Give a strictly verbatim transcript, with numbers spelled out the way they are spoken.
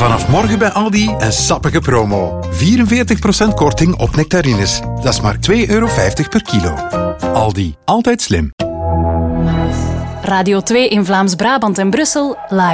Vanaf morgen bij Aldi een sappige promo. vierenveertig procent korting op nectarines. Dat is maar twee euro vijftig per kilo. Aldi, altijd slim. Radio twee in Vlaams-Brabant en Brussel live.